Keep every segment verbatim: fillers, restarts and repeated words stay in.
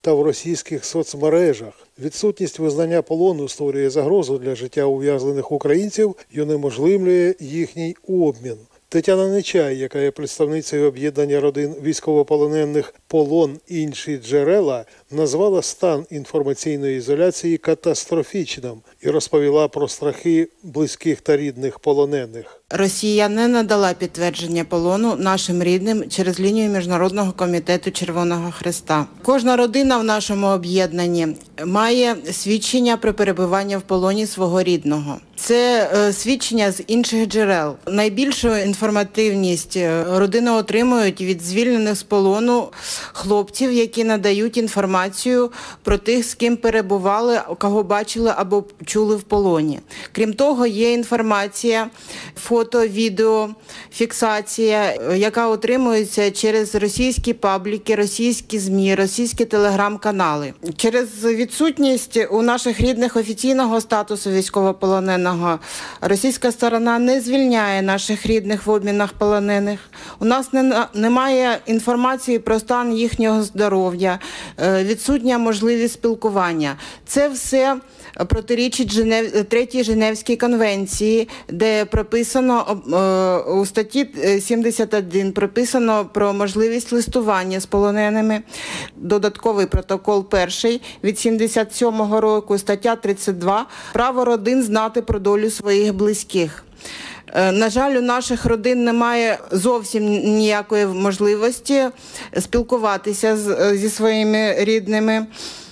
та в російських соцмережах. Відсутність визнання полону створює загрозу для життя ув'язнених українців і унеможливлює їхній обмін. Тетяна Нечай, яка є представницею об'єднання родин військовополонених «Полон. Інші джерела», назвала стан інформаційної ізоляції катастрофічним і розповіла про страхи близьких та рідних полонених. Росія не надала підтвердження полону нашим рідним через лінію Міжнародного комітету Червоного Хреста. Кожна родина в нашому об'єднанні має свідчення про перебування в полоні свого рідного. Це е, свідчення з інших джерел. Найбільшу інформативність родини отримують від звільнених з полону хлопців, які надають інформацію про тих, з ким перебували, кого бачили або чули в полоні. Крім того, є інформація, фото, відео, фіксація, яка отримується через російські пабліки, російські ЗМІ, російські телеграм-канали. Через відсутність у наших рідних офіційного статусу військовополоненого російська сторона не звільняє наших рідних в обмінах полонених. У нас не, немає інформації про стан їхнього здоров'я, відсутня можливість спілкування. Це все протирічить Женев... третій Женевській конвенції, де прописано у статті сімдесят один прописано про можливість листування з полоненими. Додатковий протокол перший від сімдесят сьомого року, стаття тридцять два, право родин знати про долю своїх близьких. На жаль, у наших родин немає зовсім ніякої можливості спілкуватися з, зі своїми рідними.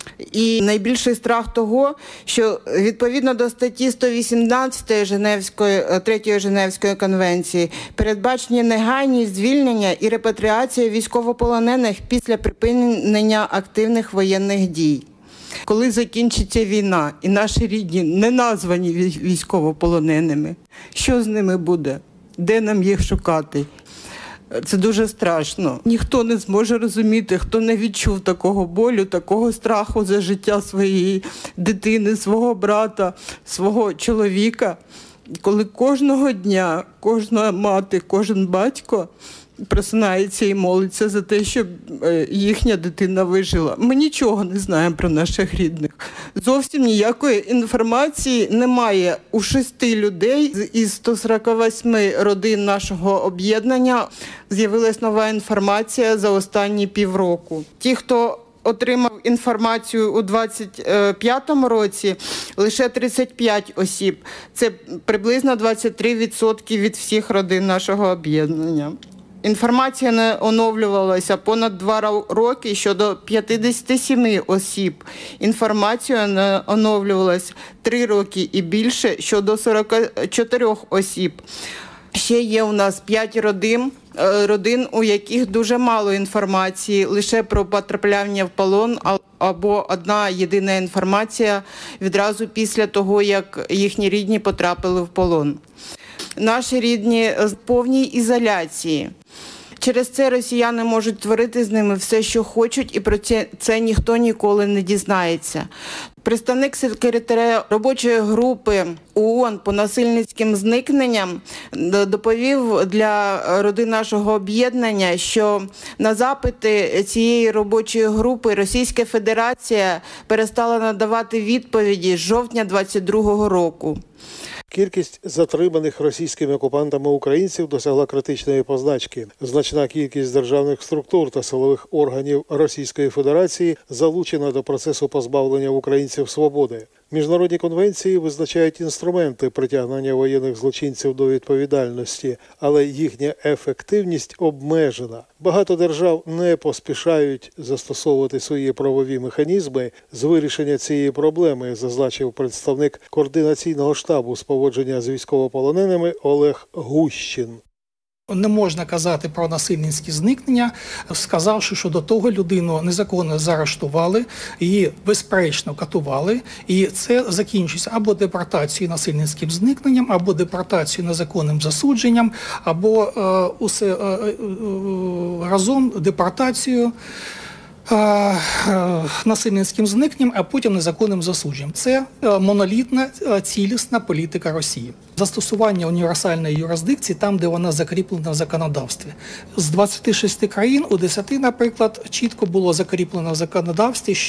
І найбільший страх того, що відповідно до статті сто вісімнадцять Женевської, третьої Женевської конвенції передбачені негайні звільнення і репатріація військовополонених після припинення активних воєнних дій. Коли закінчиться війна і наші рідні не названі військовополоненими, що з ними буде? Де нам їх шукати? Це дуже страшно. Ніхто не зможе розуміти, хто не відчув такого болю, такого страху за життя своєї дитини, свого брата, свого чоловіка. Коли кожного дня, кожна мати, кожен батько просинається і молиться за те, щоб їхня дитина вижила. Ми нічого не знаємо про наших рідних. Зовсім ніякої інформації немає. У шести людей із сто сорок восьми родин нашого об'єднання з'явилась нова інформація за останні півроку. Ті, хто отримав інформацію у двадцять п'ятому році, лише тридцять п'ять осіб. Це приблизно двадцять три відсотки від всіх родин нашого об'єднання. Інформація не оновлювалася понад два роки щодо п'ятдесят сім осіб. Інформація не оновлювалася три роки і більше щодо сорок чотири осіб. Ще є у нас п'ять родин, родин, у яких дуже мало інформації, лише про потрапляння в полон, або одна єдина інформація відразу після того, як їхні рідні потрапили в полон. Наші рідні в повній ізоляції. Через це росіяни можуть творити з ними все, що хочуть, і про це, це ніхто ніколи не дізнається. Представник секретаря робочої групи ООН по насильницьким зникненням доповів для родин нашого об'єднання, що на запити цієї робочої групи Російська Федерація перестала надавати відповіді з жовтня двадцять другого року. Кількість затриманих російськими окупантами українців досягла критичної позначки. Значна кількість державних структур та силових органів Російської Федерації залучена до процесу позбавлення українців свободи. Міжнародні конвенції визначають інструменти притягнення воєнних злочинців до відповідальності, але їхня ефективність обмежена. Багато держав не поспішають застосовувати свої правові механізми з вирішення цієї проблеми, зазначив представник координаційного штабу з поводження з військовополоненими Олег Гущин. Не можна казати про насильницькі зникнення, сказавши, що до того людину незаконно заарештували, її безперечно катували, і це закінчується або депортацією насильницьким зникненням, або депортацією незаконним засудженням, або е, усе е, е, разом депортацією е, е, насильницьким зникненням, а потім незаконним засудженням. Це е, монолітна, е, цілісна політика Росії. Застосування універсальної юрисдикції там, де вона закріплена в законодавстві. З двадцяти шести країн у десяти, наприклад, чітко було закріплено в законодавстві,